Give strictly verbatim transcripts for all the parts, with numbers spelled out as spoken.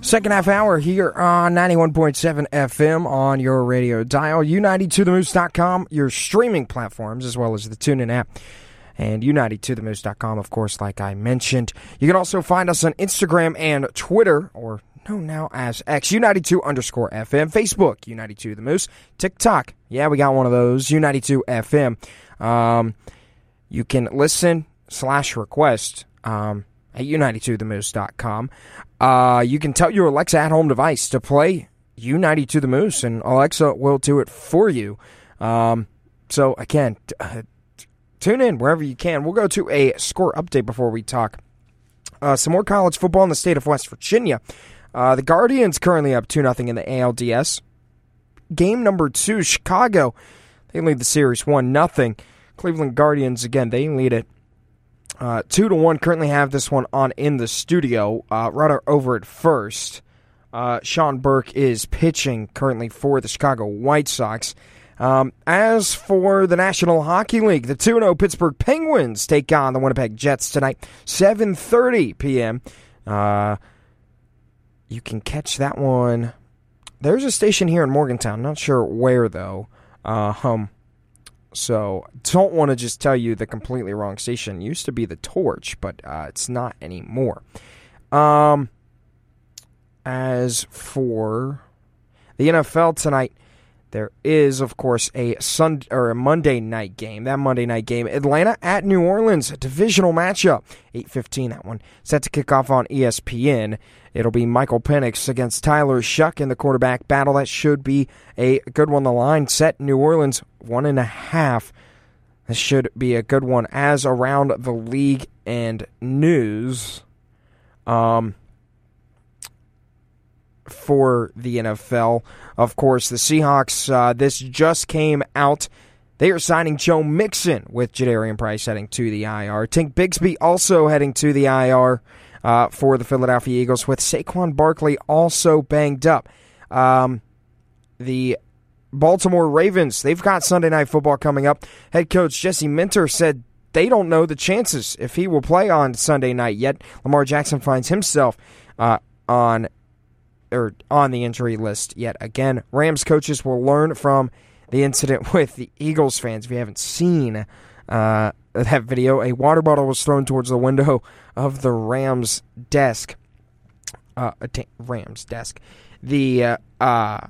Second half hour here on ninety-one point seven F M on your radio dial, U ninety-two the moose dot com, your streaming platforms, as well as the TuneIn app, and U ninety-two the moose dot com, of course, like I mentioned. You can also find us on Instagram and Twitter, or known now as X, U ninety-two underscore F M, Facebook, U ninety-two the Moose, TikTok, yeah, we got one of those, U ninety-two F M. Um, you can listen slash request um, at U ninety-two the moose dot com. Uh, you can tell your Alexa at-home device to play U ninety-two the Moose, and Alexa will do it for you. Um, so, again, t- uh, t- tune in wherever you can. We'll go to a score update before we talk uh, some more college football in the state of West Virginia. Uh, the Guardians currently up two nothing in the A L D S. Game number two, Chicago, they lead the series one nothing. Cleveland Guardians, again, they lead it Uh, two to one, currently have this one on in the studio. Uh, Rudder over at first. Uh, Sean Burke is pitching currently for the Chicago White Sox. Um, as for the National Hockey League, the two and oh Pittsburgh Penguins take on the Winnipeg Jets tonight, seven thirty p.m. Uh, you can catch that one. There's a station here in Morgantown, not sure where though. Uh, um, So, don't want to just tell you the completely wrong station. It used to be the Torch, but uh, it's not anymore. Um, as for the N F L tonight, there is, of course, a Sunday or a Monday night game. That Monday night game, Atlanta at New Orleans, a divisional matchup. eight fifteen, that one. Set to kick off on E S P N. It'll be Michael Penix against Tyler Shuck in the quarterback battle. That should be a good one. The line set, New Orleans, one and a half. This should be a good one. As around the league and news, um, for the N F L, of course, the Seahawks, uh, this just came out. They are signing Joe Mixon with Jadarian Price heading to the I R. Tink Bigsby also heading to the I R uh, for the Philadelphia Eagles, with Saquon Barkley also banged up. Um, the Baltimore Ravens, they've got Sunday Night Football coming up. Head coach Jesse Minter said they don't know the chances if he will play on Sunday night yet. Lamar Jackson finds himself uh, on or on the injury list yet again. Rams coaches will learn from the incident with the Eagles fans. If you haven't seen uh, that video, a water bottle was thrown towards the window of the Rams desk. Uh, Rams desk. The uh, uh,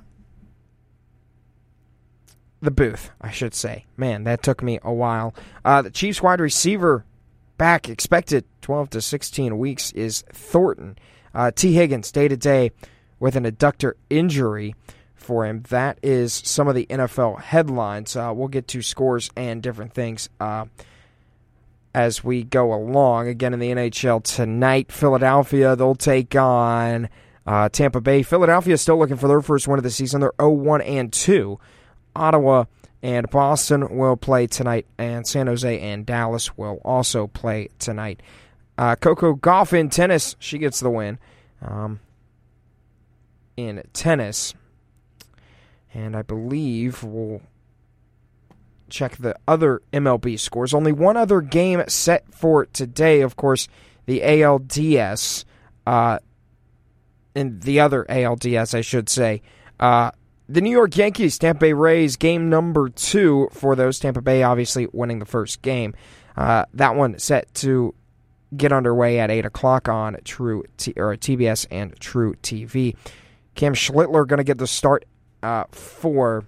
the booth, I should say. Man, that took me a while. Uh, the Chiefs wide receiver back, expected twelve to sixteen weeks, is Thornton. Uh, T. Higgins, day-to-day with an adductor injury for him. That is some of the N F L headlines. Uh, we'll get to scores and different things uh, as we go along. Again, in the N H L tonight, Philadelphia, they'll take on uh, Tampa Bay. Philadelphia is still looking for their first win of the season. They're oh one and two. Ottawa and Boston will play tonight, and San Jose and Dallas will also play tonight. Uh, Coco Gauff in tennis, she gets the win um, in tennis. And I believe we'll check the other M L B scores. Only one other game set for today, of course, the A L D S. Uh, and the other A L D S, I should say. Uh, the New York Yankees, Tampa Bay Rays, game number two for those. Tampa Bay obviously winning the first game. Uh, that one set to get underway at eight o'clock on True T- or T B S and True T V. Cam Schlittler going to get the start uh, for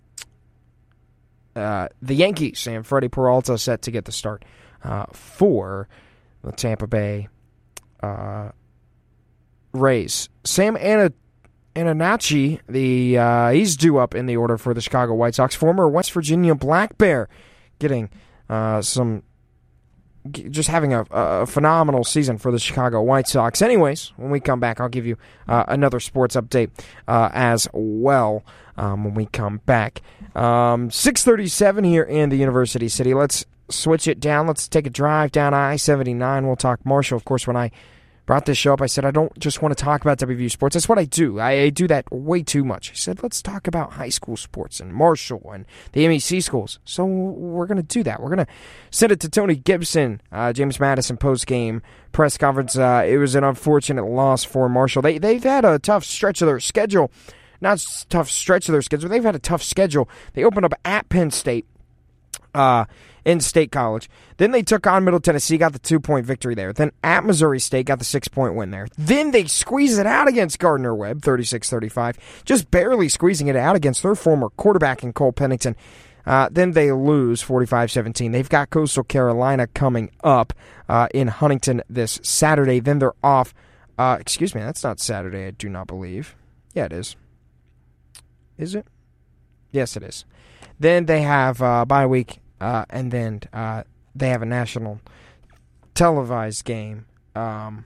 uh, the Yankees, and Freddie Peralta set to get the start uh, for the Tampa Bay uh, Rays. Sam Anna- Ananachi, the uh, he's due up in the order for the Chicago White Sox. Former West Virginia Black Bear, getting uh, some, just having a, a phenomenal season for the Chicago White Sox. Anyways, when we come back, I'll give you uh, another sports update uh, as well um, when we come back. Um, six thirty-seven here in the University City. Let's switch it down. Let's take a drive down I seventy-nine. We'll talk Marshall, of course, when I brought this show up. I said, I don't just want to talk about W V U sports. That's what I do. I, I do that way too much. I said, let's talk about high school sports and Marshall and the M E C schools. So we're going to do that. We're going to send it to Tony Gibson, uh, James Madison post-game press conference. Uh, it was an unfortunate loss for Marshall. They, they've had a tough stretch of their schedule. Not a tough stretch of their schedule. They've had a tough schedule. They opened up at Penn State. Uh, in State College. Then they took on Middle Tennessee, got the two-point victory there. Then at Missouri State, got the six-point win there. Then they squeeze it out against Gardner-Webb, thirty-six thirty-five, just barely squeezing it out against their former quarterback in Cole Pennington. Uh, then they lose forty-five seventeen. They've got Coastal Carolina coming up uh, in Huntington this Saturday. Then they're off. Uh, excuse me, that's not Saturday, I do not believe. Yeah, it is. Is it? Yes, it is. Then they have uh, bye week. Uh, and then uh, they have a national televised game um,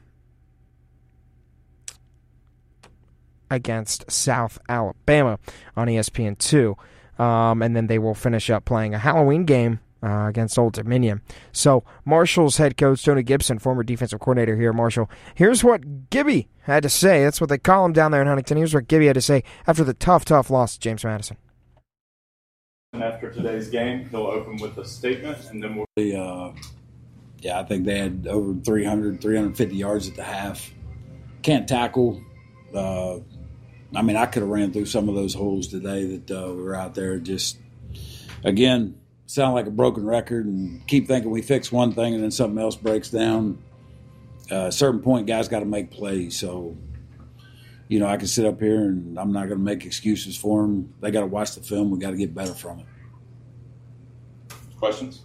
against South Alabama on E S P N two. Um, and then they will finish up playing a Halloween game uh, against Old Dominion. So Marshall's head coach, Tony Gibson, former defensive coordinator here at Marshall, here's what Gibby had to say. That's what they call him down there in Huntington. Here's what Gibby had to say after the tough, tough loss to James Madison. After today's game, he'll open with a statement, and then we'll... Uh, yeah, I think they had over three hundred, three fifty yards at the half. Can't tackle. Uh, I mean, I could have ran through some of those holes today that uh, we were out there. Just, again, sound like a broken record and keep thinking we fix one thing and then something else breaks down. Uh, at a certain point, guys got to make plays. So, you know, I can sit up here and I'm not going to make excuses for them. They got to watch the film. We got to get better from it. Questions?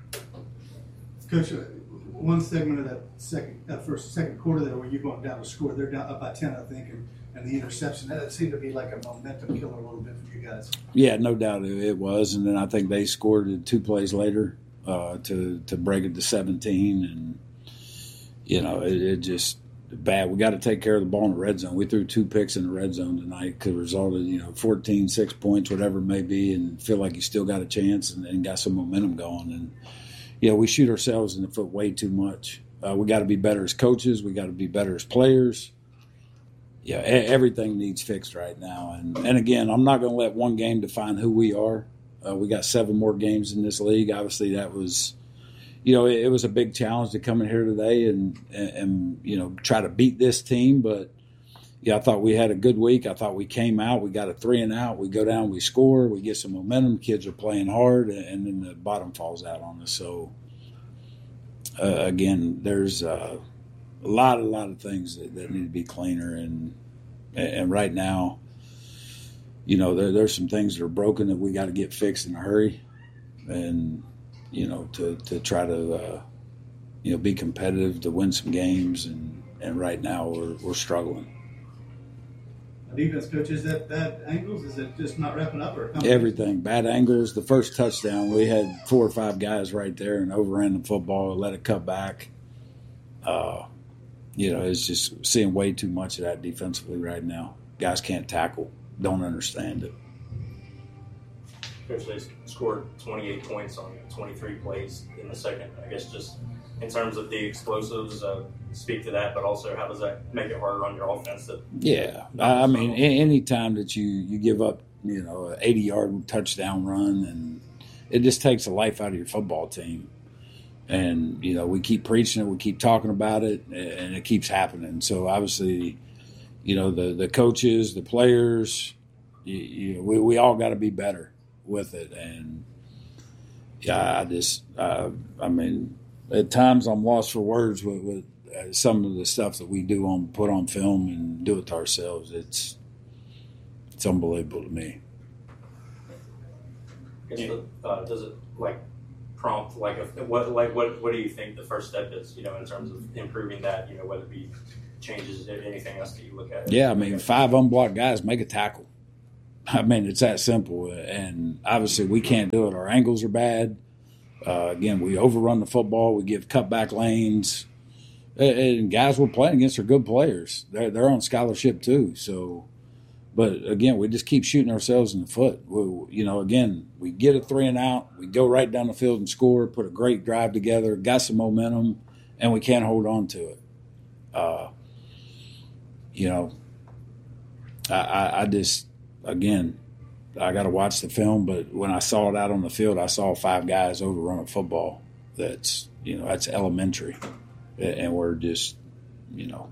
Coach, one segment of that second, that first, second quarter there where you're going down to score, they're down up by ten, I think, and, and the interception, that seemed to be like a momentum killer a little bit for you guys. Yeah, no doubt it was. And then I think they scored two plays later uh, to, to break it to seventeen. And, you know, it, it just bad. We got to take care of the ball in the red zone. We threw two picks in the red zone tonight. Could have resulted, you know, fourteen, six points, whatever it may be, and feel like you still got a chance and, and got some momentum going. And, you know, we shoot ourselves in the foot way too much. Uh, we got to be better as coaches. We got to be better as players. Yeah, everything needs fixed right now. And, and again, I'm not going to let one game define who we are. Uh, we got seven more games in this league. Obviously, that was, you know, it, it was a big challenge to come in here today and, and, and, you know, try to beat this team. But, yeah, I thought we had a good week. I thought we came out. We got a three and out. We go down, we score, we get some momentum. Kids are playing hard, and then the bottom falls out on us. So, uh, again, there's uh, a lot, a lot of things that, that need to be cleaner. And and right now, you know, there, there's some things that are broken that we got to get fixed in a hurry. And, you know, to, to try to, uh, you know, be competitive, to win some games. And, and right now we're we're struggling. Defense coach, is that bad angles? Is it just not wrapping up? Or everything? Bad angles. The first touchdown, we had four or five guys right there and overran the football, let it cut back. Uh, you know, it's just seeing way too much of that defensively right now. Guys can't tackle, don't understand it. Coach, they scored twenty-eight points on twenty-three plays in the second. I guess just in terms of the explosives, uh, speak to that, but also how does that make it harder on your offense? To yeah, I mean, any time that you, you give up, you know, an eighty-yard touchdown run, and it just takes the life out of your football team. And, you know, we keep preaching it, we keep talking about it, and it keeps happening. So, obviously, you know, the, the coaches, the players, you, you, we, we all got to be better with it. And, yeah, I just, uh, I mean, at times I'm lost for words with, with uh, some of the stuff that we do on put on film and do it to ourselves. It's it's unbelievable to me. Yeah. Uh, does it like prompt like a, what like what what do you think the first step is? You know, in terms of improving that. You know, whether it be changes, anything else that you look at. Yeah, I mean, five unblocked guys make a tackle. I mean, it's that simple. And obviously, we can't do it. Our angles are bad. Uh, again, we overrun the football. We give cutback lanes. And guys we're playing against are good players. They're, they're on scholarship too. So, but again, we just keep shooting ourselves in the foot. We, you know, again, we get a three and out. We go right down the field and score, put a great drive together, got some momentum, and we can't hold on to it. Uh, you know, I, I, I just, again, I got to watch the film, but when I saw it out on the field, I saw five guys overrun a football. That's, you know, that's elementary. And we're just, you know,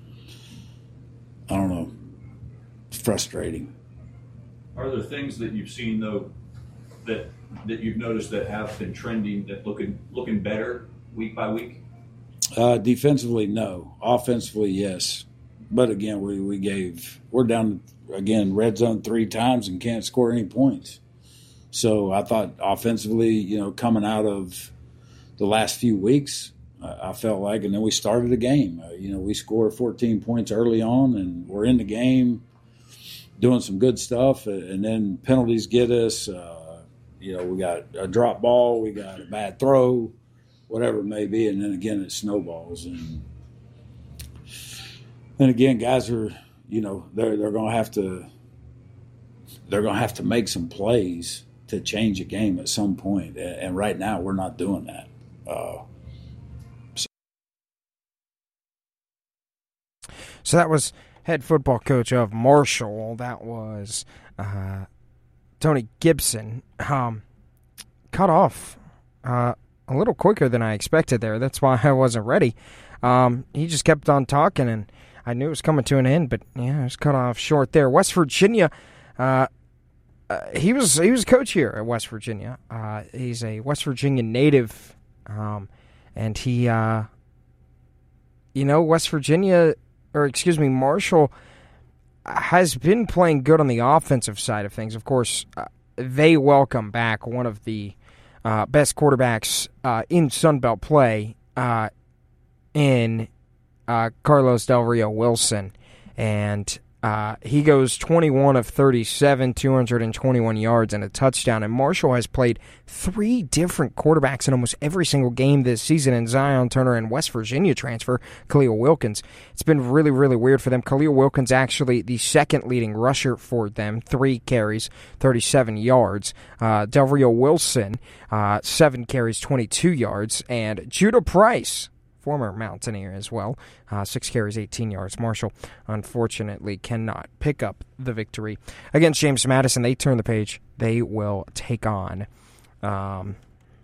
I don't know, frustrating. Are there things that you've seen, though, that that you've noticed that have been trending, that looking looking better week by week? Uh, defensively, no. Offensively, yes. But again, we, we gave we're down again red zone three times and can't score any points. So I thought offensively, you know, coming out of the last few weeks, I, I felt like, and then we started the game. Uh, you know, we scored fourteen points early on, and we're in the game, doing some good stuff, and then penalties get us. Uh, you know, we got a drop ball, we got a bad throw, whatever it may be, and then again it snowballs. And then again, guys are, you know, they're they're going to have to they're going to have to make some plays to change a game at some point. And right now, we're not doing that. Uh, so. so that was head football coach of Marshall. That was uh, Tony Gibson. Um, cut off uh, a little quicker than I expected there. That's why I wasn't ready. Um, he just kept on talking, and I knew it was coming to an end, but yeah, it was cut off short there. West Virginia, uh, uh, he was he was a coach here at West Virginia. Uh, he's a West Virginia native, um, and he, uh, you know, West Virginia, or excuse me, Marshall has been playing good on the offensive side of things. Of course, uh, they welcome back one of the uh, best quarterbacks uh, in Sun Belt play uh, in uh, Carlos Del Rio Wilson, and uh, he goes twenty-one of thirty-seven, two hundred twenty-one yards and a touchdown. And Marshall has played three different quarterbacks in almost every single game this season, in Zion Turner and West Virginia transfer Khalil Wilkins. It's been really, really weird for them. Khalil Wilkins actually the second leading rusher for them, three carries, thirty-seven yards. Uh, Del Rio Wilson, uh, seven carries, twenty-two yards. And Judah Price, former Mountaineer as well, uh, six carries, eighteen yards. Marshall, unfortunately, cannot pick up the victory against James Madison. They turn the page. They will take on... Um,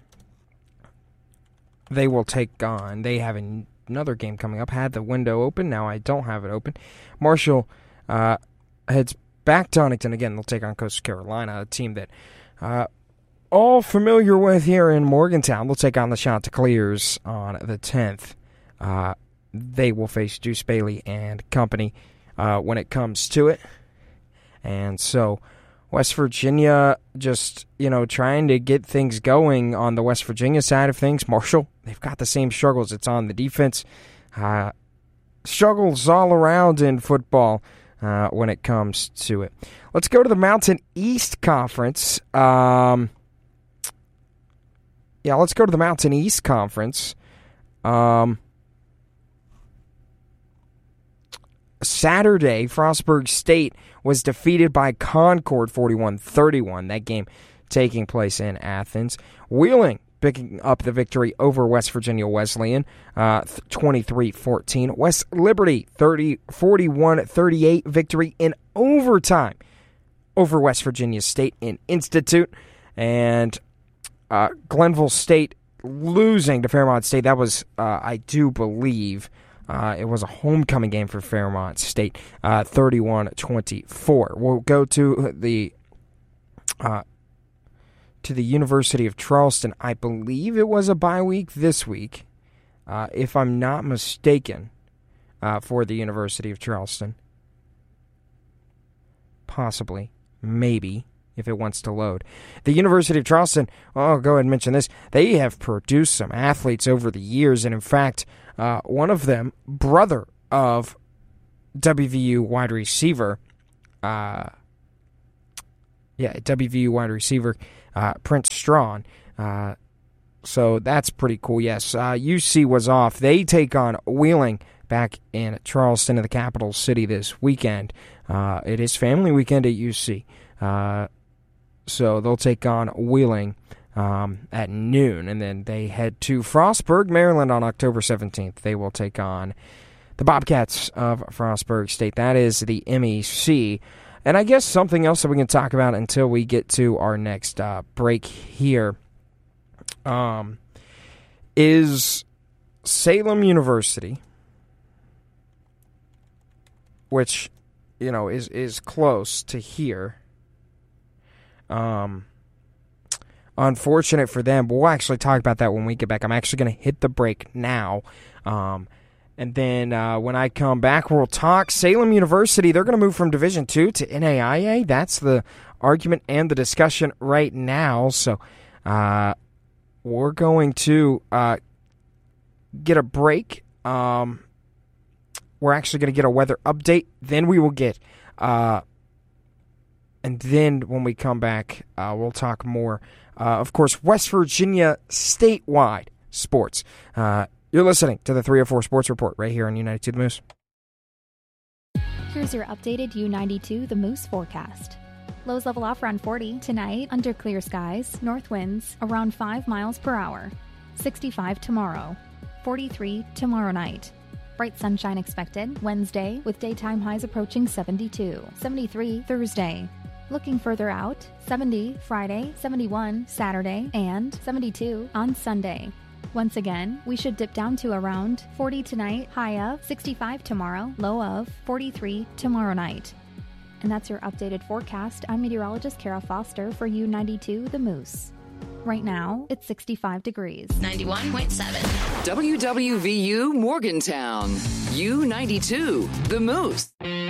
they will take on... They have an, another game coming up. Had the window open. Now I don't have it open. Marshall uh, heads back to Huntington. Again, they'll take on Coastal Carolina, a team that... Uh, all familiar with here in Morgantown. They'll take on the Chanticleers on the tenth. Uh, they will face Deuce Bailey and company uh, when it comes to it. And so West Virginia just, you know, trying to get things going on the West Virginia side of things. Marshall, they've got the same struggles. It's on the defense. Uh, struggles all around in football uh, when it comes to it. Let's go to the Mountain East Conference. Um... Yeah, let's go to the Mountain East Conference. Um, Saturday, Frostburg State was defeated by Concord forty-one thirty-one. That game taking place in Athens. Wheeling picking up the victory over West Virginia Wesleyan, uh, twenty-three fourteen. West Liberty, forty-one thirty-eight victory in overtime over West Virginia State in Institute. And Uh, Glenville State losing to Fairmont State. That was, uh, I do believe, uh, it was a homecoming game for Fairmont State, uh, thirty-one twenty-four. We'll go to the uh, to the University of Charleston. I believe it was a bye week this week, uh, if I'm not mistaken, uh, for the University of Charleston. Possibly. Maybe. If it wants to load. The University of Charleston, well, I'll go ahead and mention this. They have produced some athletes over the years, and in fact, uh, one of them, brother of W V U wide receiver, uh, yeah, W V U wide receiver, uh, Prince Strawn. Uh, so that's pretty cool, yes. Uh, U C was off. They take on Wheeling back in Charleston, in the capital city, this weekend. Uh, it is family weekend at U C. Uh, So they'll take on Wheeling um, at noon, and then they head to Frostburg, Maryland on October seventeenth. They will take on the Bobcats of Frostburg State. That is the M E C. And I guess something else that we can talk about until we get to our next uh, break here um, is Salem University, which, you know, is, is close to here. Um, unfortunate for them, but we'll actually talk about that when we get back. I'm actually going to hit the break now. Um, and then uh, when I come back, we'll talk Salem University. They're going to move from Division two to N A I A. That's the argument and the discussion right now. So uh, we're going to uh, get a break. Um, we're actually going to get a weather update. Then we will get... Uh, And then when we come back, uh, we'll talk more, uh, of course, West Virginia statewide sports. Uh, you're listening to the three oh four Sports Report right here on U ninety-two The Moose. Here's your updated U ninety-two The Moose forecast. Lows level off around forty tonight, under clear skies, north winds around five miles per hour. sixty-five tomorrow, forty-three tomorrow night. Bright sunshine expected Wednesday with daytime highs approaching seventy-two, seventy-three Thursday. Looking further out, seventy Friday, seventy-one Saturday, and seventy-two on Sunday. Once again, we should dip down to around forty tonight, high of sixty-five tomorrow, low of forty-three tomorrow night. And that's your updated forecast. I'm meteorologist Kara Foster for U ninety-two The Moose. Right now, it's sixty-five degrees. ninety-one point seven. W W V U Morgantown. U ninety-two The Moose.